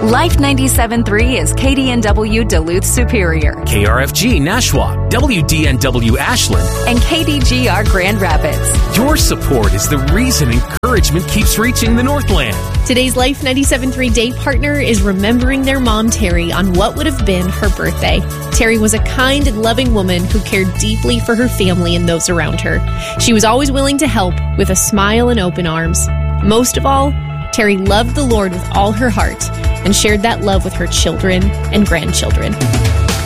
Life 97.3 is KDNW Duluth Superior, KRFG Nashua, WDNW Ashland, and KDGR Grand Rapids. Your support is the reason encouragement keeps reaching the Northland. Today's Life 97.3 day partner is remembering their mom, Terry, on what would have been her birthday. Terry was a kind and loving woman who cared deeply for her family and those around her. She was always willing to help with a smile and open arms. Most of all, Terry loved the Lord with all her heart and shared that love with her children and grandchildren.